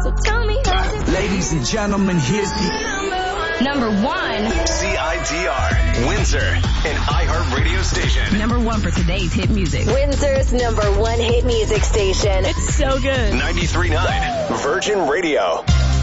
So tell me how's it. Ladies and gentlemen, here's the Number 1. CITR, Windsor, an iHeart radio station. Number 1 for today's hit music. Windsor's number 1 hit music station. It's so good. 93.9 Virgin Radio.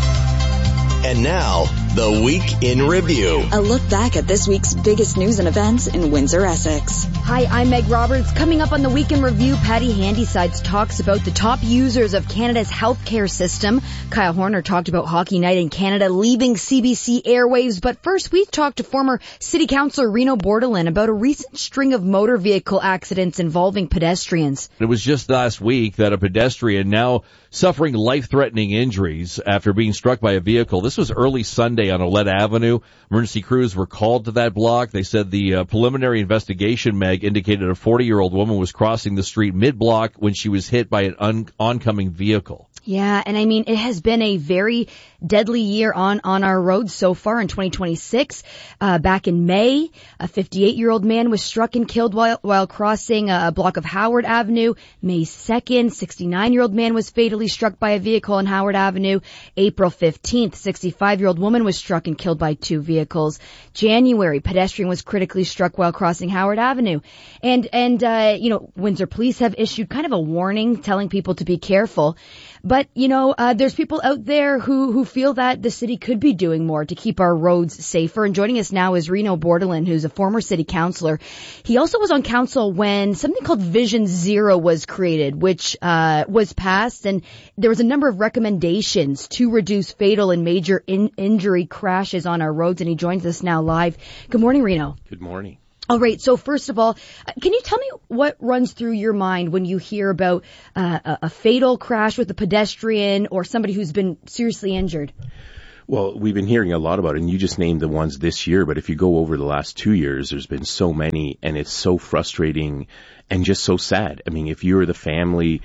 And now, the Week in Review. A look back at this week's biggest news and events in Windsor, Essex. Hi, I'm Meg Roberts. Coming up on the Week in Review, Patty Handysides talks about the top users of Canada's healthcare system. Kyle Horner talked about Hockey Night in Canada leaving CBC airwaves. But first, we talked to former City Councillor Reno Bordelin about a recent string of motor vehicle accidents involving pedestrians. It was just last week that a pedestrian now suffering life-threatening injuries after being struck by a vehicle. This was early Sunday on Olette Avenue. Emergency crews were called to that block. They said the preliminary investigation, Meg, indicated a 40-year-old woman was crossing the street mid-block when she was hit by an oncoming vehicle. Yeah, and I mean, it has been a very deadly year on our roads so far in 2026. Back in May, a 58-year-old man was struck and killed while crossing a block of Howard Avenue. May 2nd, 69-year-old man was fatally struck by a vehicle on Howard Avenue. April 15th, 65-year-old woman was struck and killed by 2 vehicles. January, pedestrian was critically struck while crossing Howard Avenue. And Windsor police have issued kind of a warning telling people to be careful. But, there's people out there who feel that the city could be doing more to keep our roads safer. And joining us now is Reno Bordelin, who's a former city councillor. He also was on council when something called Vision Zero was created, which was passed. And there was a number of recommendations to reduce fatal and major injury crashes on our roads. And he joins us now live. Good morning, Reno. Good morning. All right. So first of all, can you tell me what runs through your mind when you hear about a fatal crash with a pedestrian or somebody who's been seriously injured? Well, we've been hearing a lot about it, and you just named the ones this year, but if you go over the last 2 years, there's been so many, and it's so frustrating and just so sad. I mean, if you're the family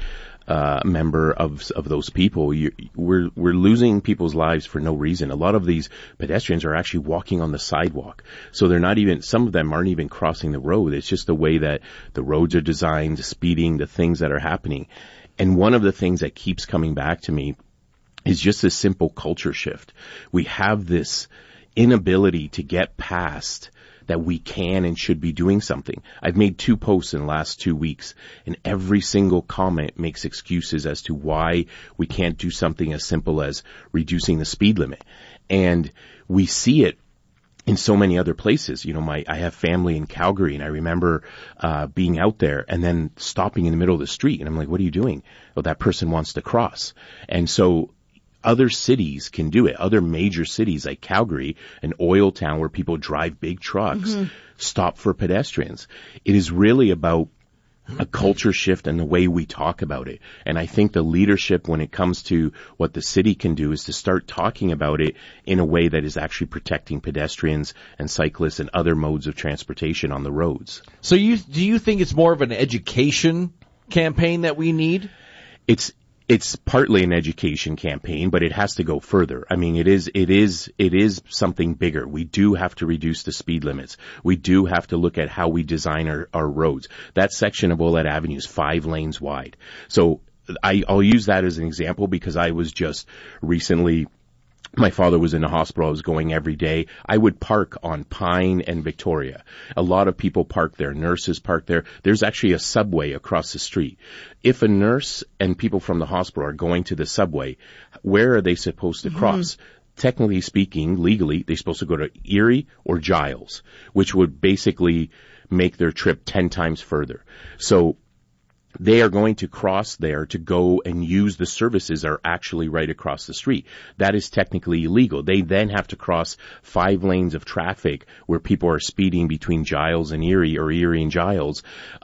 member of those people, we're losing people's lives for no reason. A lot of these pedestrians are actually walking on the sidewalk. So they're not even, some of them aren't even crossing the road. It's just the way that the roads are designed, the speeding, the things that are happening. And one of the things that keeps coming back to me is just a simple culture shift. We have this inability to get past that we can and should be doing something. I've made 2 posts in the last 2 weeks, and every single comment makes excuses as to why we can't do something as simple as reducing the speed limit. And we see it in so many other places. I have family in Calgary, and I remember being out there and then stopping in the middle of the street, and I'm like, what are you doing? Oh, that person wants to cross. And so other cities can do it. Other major cities like Calgary, an oil town where people drive big trucks, stop for pedestrians. It is really about a culture shift and the way we talk about it. And I think the leadership when it comes to what the city can do is to start talking about it in a way that is actually protecting pedestrians and cyclists and other modes of transportation on the roads. So do you think it's more of an education campaign that we need? It's partly an education campaign, but it has to go further. I mean, it is something bigger. We do have to reduce the speed limits. We do have to look at how we design our roads. That section of Olette Avenue is 5 lanes wide. So I'll use that as an example because I was just recently, my father was in the hospital. I was going every day. I would park on Pine and Victoria. A lot of people park there. Nurses park there. There's actually a subway across the street. If a nurse and people from the hospital are going to the subway, where are they supposed to cross? Technically speaking, legally, they're supposed to go to Erie or Giles, which would basically make their trip 10 times further. So they are going to cross there to go and use the services that are actually right across the street. That is technically illegal. They then have to cross 5 lanes of traffic where people are speeding between Giles and Erie or Erie and Giles,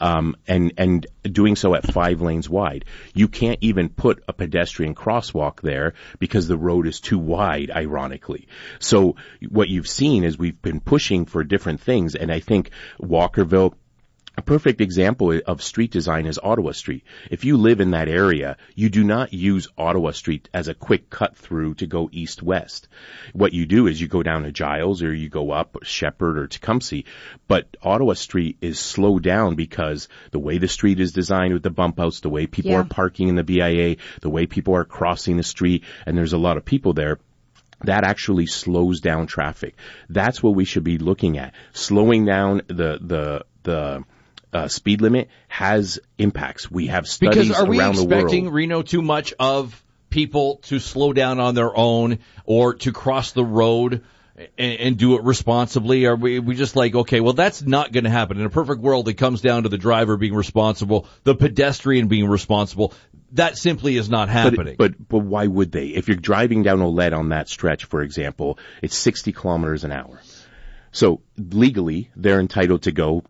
and doing so at 5 lanes wide. You can't even put a pedestrian crosswalk there because the road is too wide, ironically. So what you've seen is we've been pushing for different things, and I think Walkerville, A perfect example of street design is Ottawa Street. If you live in that area, you do not use Ottawa Street as a quick cut through to go east-west. What you do is you go down to Giles or you go up Shepherd or Tecumseh. But Ottawa Street is slowed down because the way the street is designed with the bump outs, the way people are parking in the BIA, the way people are crossing the street, and there's a lot of people there. That actually slows down traffic. That's what we should be looking at. Slowing down the speed limit has impacts. We have studies around the world. Because are we expecting, Reno, too much of people to slow down on their own or to cross the road and do it responsibly? Are we just like, okay, well, that's not going to happen. In a perfect world, it comes down to the driver being responsible, the pedestrian being responsible. That simply is not happening. But why would they? If you're driving down Olette on that stretch, for example, it's 60 kilometers an hour. So legally, they're entitled to go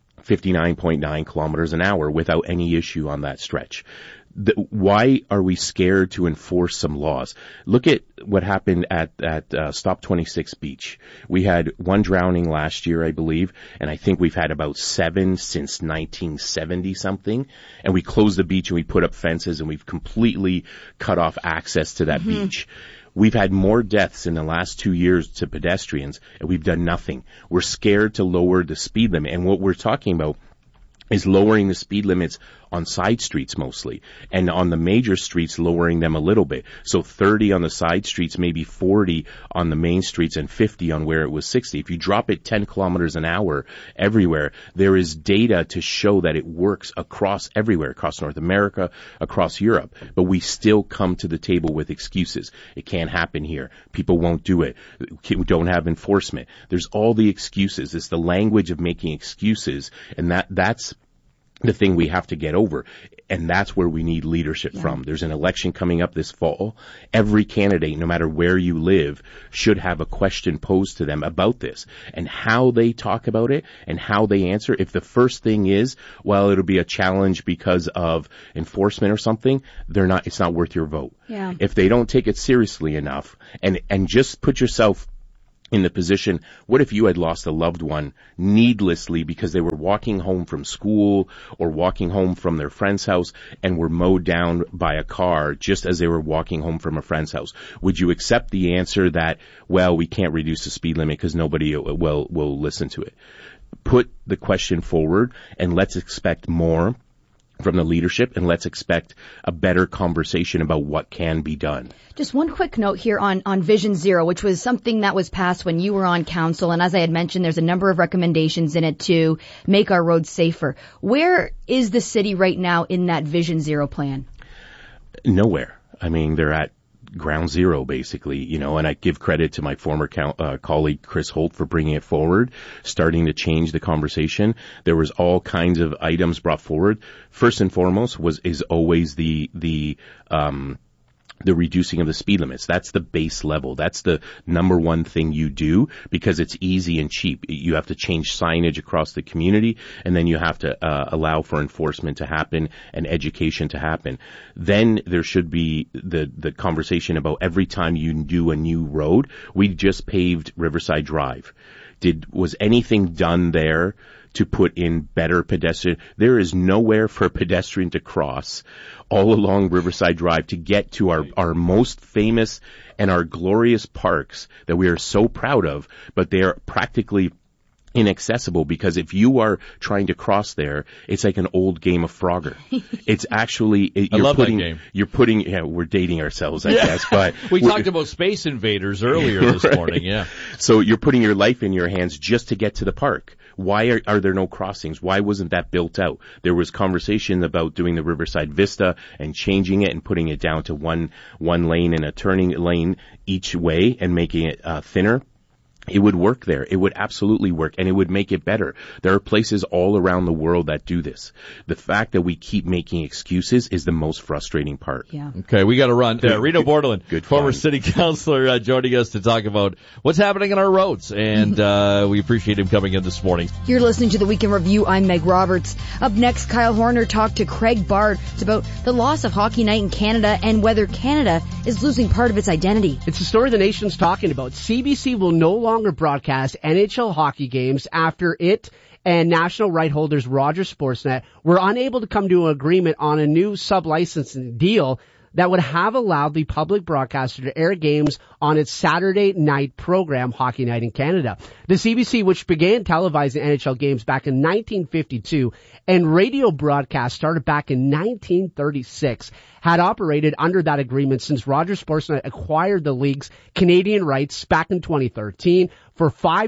59.9 kilometers an hour without any issue on that stretch. Why are we scared to enforce some laws? Look at what happened at Stop 26 Beach. We had one drowning last year, I believe, and I think we've had about 7 since 1970 something. And we closed the beach and we put up fences and we've completely cut off access to that beach. We've had more deaths in the last 2 years to pedestrians, and we've done nothing. We're scared to lower the speed limit. And what we're talking about is lowering the speed limits on side streets mostly, and on the major streets lowering them a little bit. So 30 on the side streets, maybe 40 on the main streets, and 50 on where it was 60. If you drop it 10 kilometers an hour everywhere, there is data to show that it works across everywhere, across North America, across Europe. But we still come to the table with excuses. It can't happen here. People won't do it. We don't have enforcement. There's all the excuses. It's the language of making excuses, and that's the thing we have to get over. And that's where we need leadership from. There's an election coming up this fall. Every candidate, no matter where you live, should have a question posed to them about this and how they talk about it and how they answer. If the first thing is, well, it'll be a challenge because of enforcement or something, it's not worth your vote. Yeah. If they don't take it seriously enough and just put yourself in the position, what if you had lost a loved one needlessly because they were walking home from school or walking home from their friend's house and were mowed down by a car just as they were walking home from a friend's house? Would you accept the answer that, well, we can't reduce the speed limit because nobody will listen to it? Put the question forward and let's expect more from the leadership, and let's expect a better conversation about what can be done. Just one quick note here on Vision Zero, which was something that was passed when you were on council. And as I had mentioned, there's a number of recommendations in it to make our roads safer. Where is the city right now in that Vision Zero plan? Nowhere. I mean, they're at ground zero, basically, and I give credit to my former colleague Chris Holt for bringing it forward, starting to change the conversation. There was all kinds of items brought forward. First and foremost is always the reducing of the speed limits. That's the base level. That's the number one thing you do because it's easy and cheap. You have to change signage across the community, and then you have to allow for enforcement to happen and education to happen. Then there should be the conversation about every time you do a new road. We just paved Riverside Drive. Was anything done there to put in better pedestrian? There is nowhere for a pedestrian to cross all along Riverside Drive to get to our most famous and our glorious parks that we are so proud of, but they are practically inaccessible because if you are trying to cross there, it's like an old game of Frogger. It's actually I love that game. We're dating ourselves, I guess, but we talked about Space Invaders earlier this morning. Yeah. So you're putting your life in your hands just to get to the park. Why are there no crossings? Why wasn't that built out? There was conversation about doing the Riverside Vista and changing it and putting it down to one lane and a turning lane each way and making it thinner. It would work there. It would absolutely work, and it would make it better. There are places all around the world that do this. The fact that we keep making excuses is the most frustrating part. Yeah. Okay, we got to run. Reno Bordelon, Good former fun. city councilor, joining us to talk about what's happening on our roads, and we appreciate him coming in this morning. You're listening to the Weekend Review. I'm Meg Roberts. Up next, Kyle Horner talked to Craig Bard. It's about the loss of Hockey Night in Canada and whether Canada is losing part of its identity. It's the story the nation's talking about. CBC will no longer longer broadcast NHL hockey games after it and national right holders Rogers Sportsnet were unable to come to an agreement on a new sub-licensing deal that would have allowed the public broadcaster to air games on its Saturday night program, Hockey Night in Canada. The CBC, which began televising NHL games back in 1952 and radio broadcast started back in 1936, had operated under that agreement since Rogers Sportsnet acquired the league's Canadian rights back in 2013 for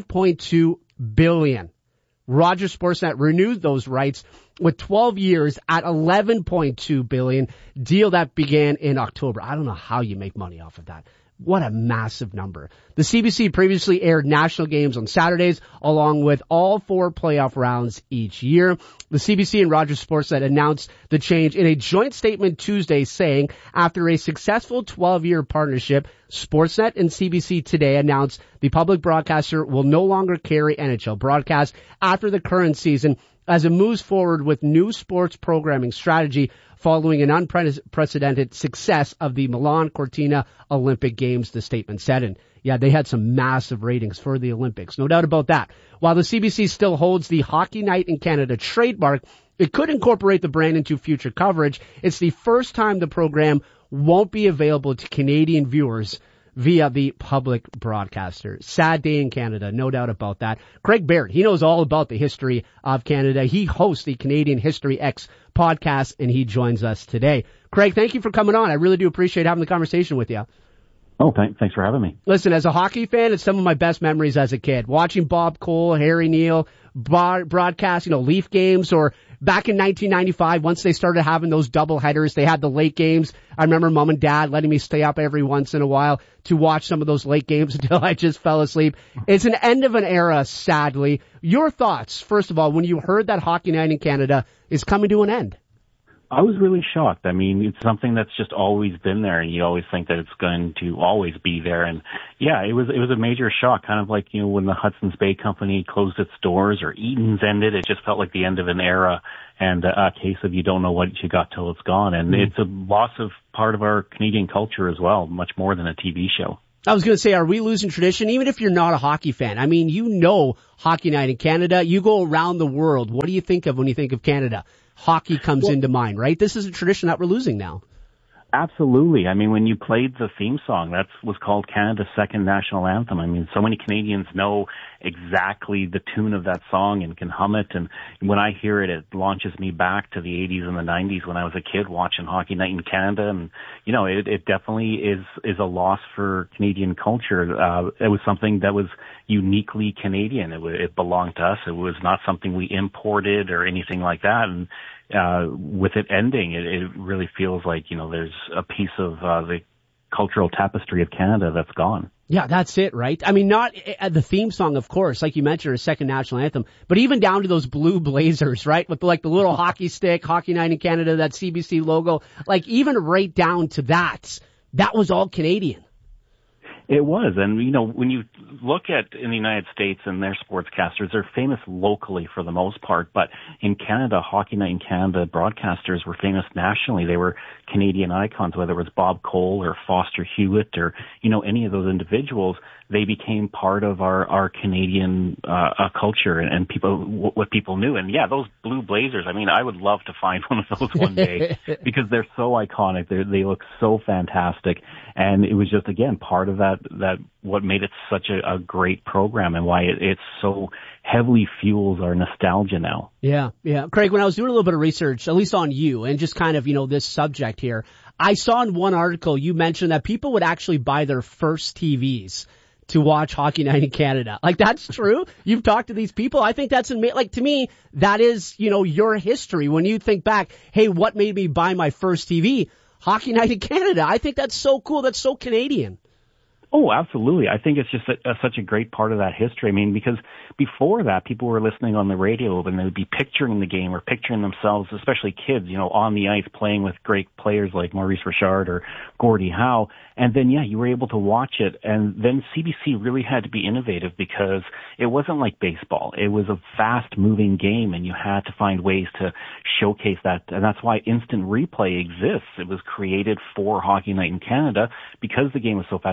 $5.2 billion. Rogers Sportsnet renewed those rights with 12 years at $11.2 billion, deal that began in October. I don't know how you make money off of that. What a massive number. The CBC previously aired national games on Saturdays along with all 4 playoff rounds each year. The CBC and Rogers Sportsnet announced the change in a joint statement Tuesday saying after a successful 12-year partnership, Sportsnet and CBC today announced the public broadcaster will no longer carry NHL broadcasts after the current season as it moves forward with new sports programming strategy following an unprecedented success of the Milan Cortina Olympic Games, the statement said. And yeah, they had some massive ratings for the Olympics, no doubt about that. While the CBC still holds the Hockey Night in Canada trademark, it could incorporate the brand into future coverage. It's the first time the program won't be available to Canadian viewers via the public broadcaster. Sad day in Canada, no doubt about that. Craig Baird, he knows all about the history of Canada. He hosts the Canadian History X podcast, and he joins us today. Craig, thank you for coming on. I really do appreciate having the conversation with you. Oh, thanks for having me. Listen, as a hockey fan, it's some of my best memories as a kid. Watching Bob Cole, Harry Neal broadcast, Leaf games, or back in 1995, once they started having those double headers, they had the late games. I remember Mom and Dad letting me stay up every once in a while to watch some of those late games until I just fell asleep. It's an end of an era, sadly. Your thoughts, first of all, when you heard that Hockey Night in Canada is coming to an end? I was really shocked. I mean, it's something that's just always been there, and you always think that it's going to always be there. And yeah, it was a major shock, kind of like, when the Hudson's Bay Company closed its doors or Eaton's ended. It just felt like the end of an era and a case of you don't know what you got till it's gone. And it's a loss of part of our Canadian culture as well, much more than a TV show. I was going to say, are we losing tradition? Even if you're not a hockey fan, I mean, Hockey Night in Canada, you go around the world. What do you think of when you think of Canada? Hockey comes into mind, right? This is a tradition that we're losing now. Absolutely. I mean, when you played the theme song, that was called Canada's second national anthem. I mean, so many Canadians know exactly the tune of that song and can hum it. And when I hear it, it launches me back to the 80s and the 90s when I was a kid watching Hockey Night in Canada. And, it definitely is a loss for Canadian culture. It was something that was uniquely Canadian. It belonged to us. It was not something we imported or anything like that. And with it ending, it really feels like, there's a piece of the cultural tapestry of Canada that's gone. Yeah, that's it, right? I mean, not the theme song, of course, like you mentioned, our second national anthem, but even down to those blue blazers, right? With the little hockey stick, Hockey Night in Canada, that CBC logo, like even right down to that was all Canadian. It was. And, when you look at in the United States and their sportscasters, they're famous locally for the most part. But in Canada, Hockey Night in Canada broadcasters were famous nationally. They were Canadian icons, whether it was Bob Cole or Foster Hewitt or, any of those individuals. They became part of our Canadian culture and what people knew. And yeah, those blue blazers, I mean, I would love to find one of those one day because they're so iconic. They look so fantastic. And it was just, again, part of that what made it such a great program and why it so heavily fuels our nostalgia now. Yeah. Craig, when I was doing a little bit of research, at least on you and just kind of, this subject here, I saw in one article you mentioned that people would actually buy their first TVs to watch Hockey Night in Canada. Like, that's true? You've talked to these people? I think that's like, to me, that is, your history. When you think back, hey, what made me buy my first TV? Hockey Night in Canada. I think that's so cool. That's so Canadian. Oh, absolutely. I think it's just such a great part of that history. I mean, because before that, people were listening on the radio and they would be picturing the game or picturing themselves, especially kids, on the ice playing with great players like Maurice Richard or Gordie Howe. And then, you were able to watch it. And then CBC really had to be innovative because it wasn't like baseball. It was a fast-moving game, and you had to find ways to showcase that. And that's why instant replay exists. It was created for Hockey Night in Canada because the game was so fast. It wasn't like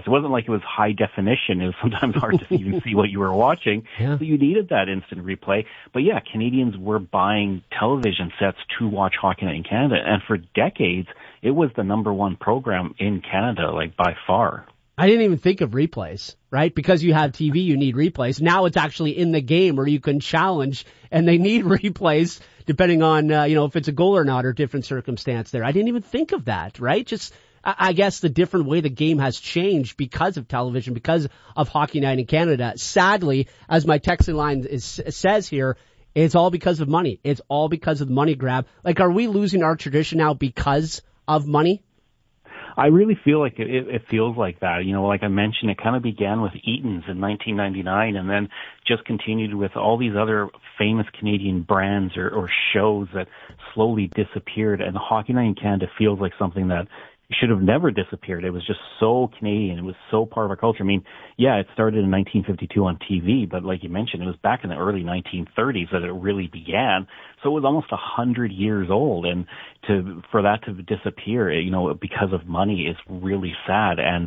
it was high definition. It was sometimes hard to even see what you were watching. Yeah. So you needed that instant replay. But yeah, Canadians were buying television sets to watch Hockey Night in Canada. And for decades, it was the number one program in Canada, like by far. I didn't even think of replays, right? Because you have TV, you need replays. Now it's actually in the game where you can challenge, and they need replays depending on, if it's a goal or not or different circumstance there. I didn't even think of that, right? Just, I guess the different way the game has changed because of television, because of Hockey Night in Canada. Sadly, as my texting line says here, it's all because of money. It's all because of the money grab. Like, are we losing our tradition now because of money? I really feel like it feels like that. Like I mentioned, it kind of began with Eaton's in 1999 and then just continued with all these other famous Canadian brands or shows that slowly disappeared. And Hockey Night in Canada feels like something that should have never disappeared. It was just so Canadian. It was so part of our culture. I mean, yeah, it started in 1952 on TV, but like you mentioned, it was back in the early 1930s that it really began. So it was almost 100 years old, and for that to disappear, because of money is really sad, and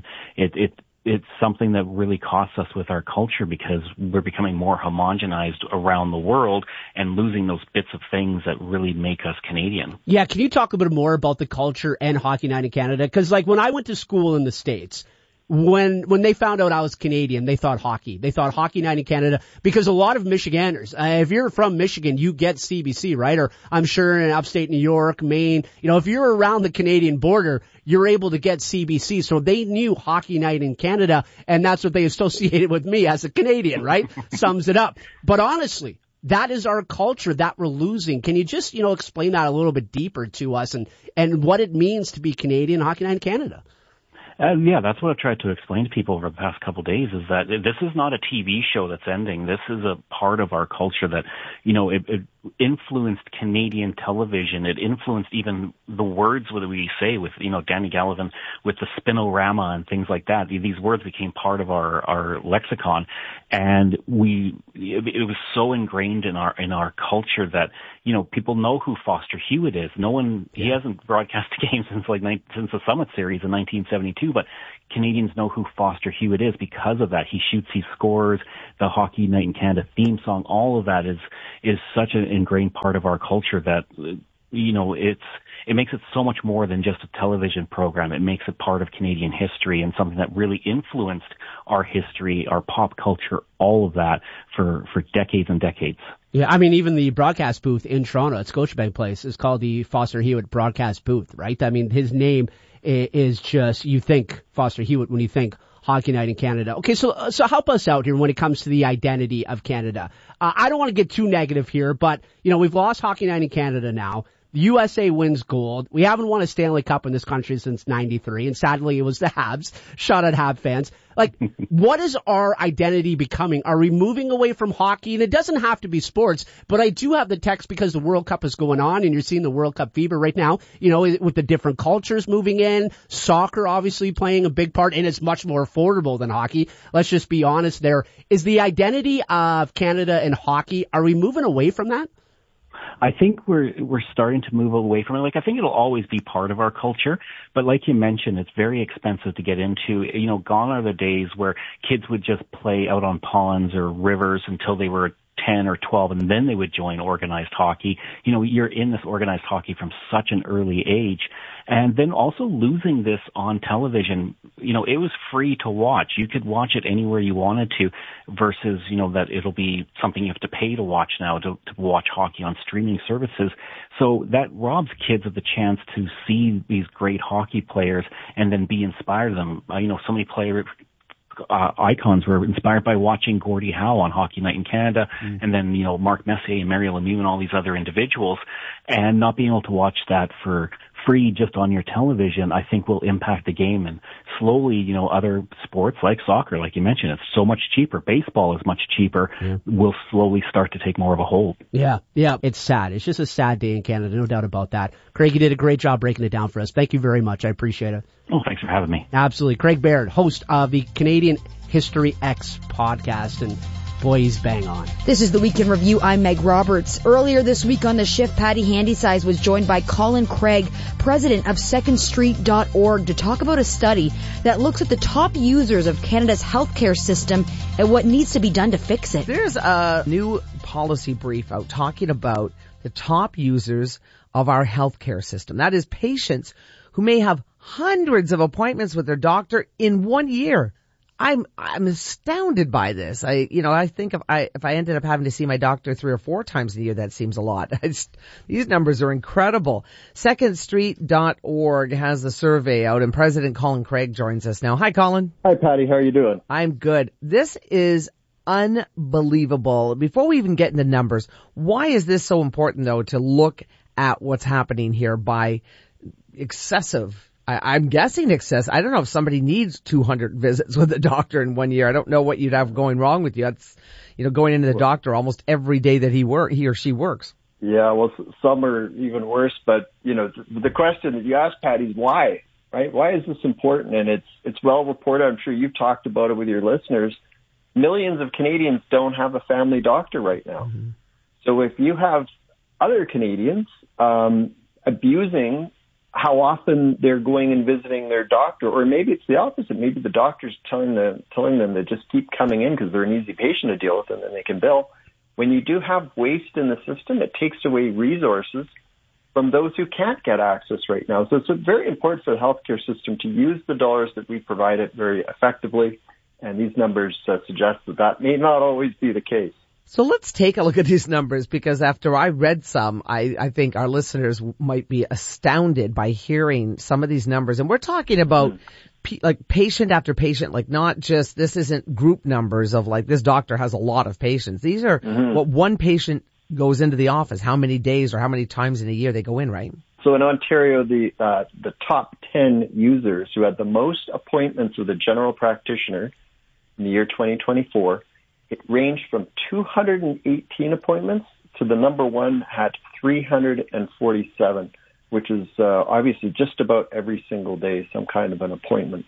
it's something that really costs us with our culture because we're becoming more homogenized around the world and losing those bits of things that really make us Canadian. Yeah, can you talk a bit more about the culture and Hockey Night in Canada? Because like when I went to school in the States, when they found out I was Canadian, they thought hockey. They thought Hockey Night in Canada because a lot of Michiganders, if you're from Michigan, you get CBC, right? Or I'm sure in upstate New York, Maine, if you're around the Canadian border, you're able to get CBC. So they knew Hockey Night in Canada, and that's what they associated with me as a Canadian, right? Sums it up. But honestly, that is our culture that we're losing. Can you just, explain that a little bit deeper to us and what it means to be Canadian Hockey Night in Canada? Yeah, that's what I've tried to explain to people over the past couple of days is that this is not a TV show that's ending. This is a part of our culture that, it influenced Canadian television. It influenced even the words that we say with, Danny Gallivan with the spinorama and things like that. These words became part of our lexicon, and it was so ingrained in our culture that, people know who Foster Hewitt is. No one, he hasn't broadcast a game since the Summit Series in 1972, but Canadians know who Foster Hewitt is because of that. He shoots, he scores, the Hockey Night in Canada theme song, all of that is such an ingrained part of our culture that, it makes it so much more than just a television program. It makes it part of Canadian history and something that really influenced our history, our pop culture, all of that for decades and decades. Yeah, I mean, even the broadcast booth in Toronto at Scotiabank Place is called the Foster Hewitt Broadcast Booth, right? I mean, his name is just, you think Foster Hewitt when you think Hockey Night in Canada. Okay, so help us out here when it comes to the identity of Canada. I don't want to get too negative here, but, we've lost Hockey Night in Canada now. The USA wins gold. We haven't won a Stanley Cup in this country since 93, and sadly it was the Habs. Shout out Hab fans. Like, what is our identity becoming? Are we moving away from hockey? And it doesn't have to be sports, but I do have the text because the World Cup is going on, and you're seeing the World Cup fever right now, with the different cultures moving in, soccer obviously playing a big part, and it's much more affordable than hockey. Let's just be honest there. Is the identity of Canada and hockey, are we moving away from that? I think we're starting to move away from it. Like, I think it'll always be part of our culture, but like you mentioned, it's very expensive to get into. Gone are the days where kids would just play out on ponds or rivers until they were 10 or 12, and then they would join organized hockey. You're in this organized hockey from such an early age. And then also losing this on television, it was free to watch. You could watch it anywhere you wanted to versus, that it'll be something you have to pay to watch now to watch hockey on streaming services. So that robs kids of the chance to see these great hockey players and then be inspired of them. So many players, icons were inspired by watching Gordie Howe on Hockey Night in Canada, and then, Mark Messier and Mario Lemieux and all these other individuals, and not being able to watch that for free just on your television, I think will impact the game. And slowly, other sports like soccer, like you mentioned, it's so much cheaper. Baseball is much cheaper. Will slowly start to take more of a hold. Yeah. It's sad. It's just a sad day in Canada, no doubt about that. Craig, you did a great job breaking it down for us. Thank you very much. I appreciate it. Oh, thanks for having me. Absolutely. Craig Baird, host of the Canadian History X podcast. And boy, he's bang on. This is the Week in Review. I'm Meg Roberts. Earlier this week on The Shift, Patty Handysize was joined by Colin Craig, president of SecondStreet.org, to talk about a study that looks at the top users of Canada's healthcare system and what needs to be done to fix it. There's a new policy brief out talking about the top users of our healthcare system. That is patients who may have hundreds of appointments with their doctor in 1 year. I'm astounded by this. I think if I ended up having to see my doctor 3 or 4 times a year, that seems a lot. These numbers are incredible. SecondStreet.org has the survey out, and President Colin Craig joins us now. Hi, Colin. Hi, Patty. How are you doing? I'm good. This is unbelievable. Before we even get into numbers, why is this so important, though, to look at what's happening here by excessive? I'm guessing excess. I don't know if somebody needs 200 visits with a doctor in 1 year. I don't know what you'd have going wrong with you. That's, going into the doctor almost every day that he or she works. Yeah, well, some are even worse. But, the question that you asked, Patty, is why, right? Why is this important? And it's well reported. I'm sure you've talked about it with your listeners. Millions of Canadians don't have a family doctor right now. Mm-hmm. So if you have other Canadians abusing how often they're going and visiting their doctor, or maybe it's the opposite. Maybe the doctor's telling them to just keep coming in because they're an easy patient to deal with and then they can bill. When you do have waste in the system, it takes away resources from those who can't get access right now. So it's very important for the healthcare system to use the dollars that we provide it very effectively. And these numbers suggest that may not always be the case. So let's take a look at these numbers, because after I read some, I think our listeners might be astounded by hearing some of these numbers. And we're talking about like patient after patient, like not just, this isn't group numbers of like this doctor has a lot of patients. These are what one patient goes into the office, how many days or how many times in a year they go in, right? So in Ontario, the top 10 users who had the most appointments with a general practitioner in the year 2024, it ranged from 218 appointments to the number one had 347, which is obviously just about every single day some kind of an appointment.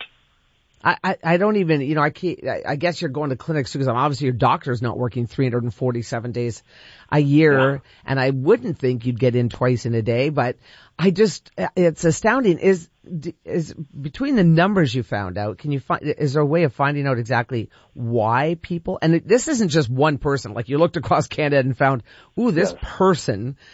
I don't even, I guess you're going to clinics because obviously your doctor's not working 347 days a year, and I wouldn't think you'd get in twice in a day, but it's astounding. Is between the numbers you found out, is there a way of finding out exactly why people, and this isn't just one person, like you looked across Canada and found, this person